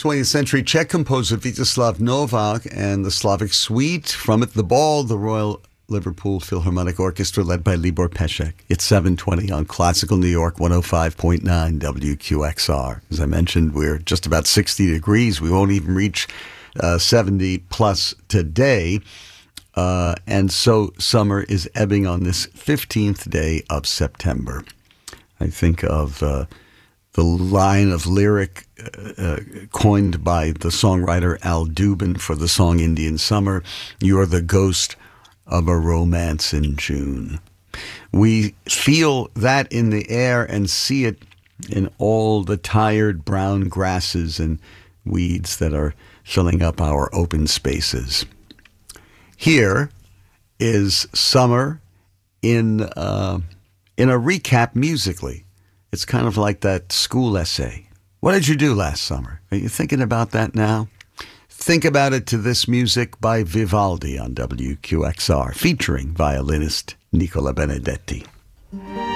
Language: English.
20th century Czech composer Vítězslav Novák and the Slavic Suite. From it, The Ball, the Royal Liverpool Philharmonic Orchestra led by Libor Pesek. It's 7:20 on Classical New York 105.9 WQXR. As I mentioned, we're just about 60 degrees. We won't even reach 70 plus today. And so summer is ebbing on this 15th day of September. I think of the line of lyric coined by the songwriter Al Dubin for the song Indian Summer, "You're the ghost of a romance in June." We feel that in the air and see it in all the tired brown grasses and weeds that are filling up our open spaces. Here is summer in a recap musically. It's kind of like that school essay. What did you do last summer? Are you thinking about that now? Think about it to this music by Vivaldi on WQXR, featuring violinist Nicola Benedetti.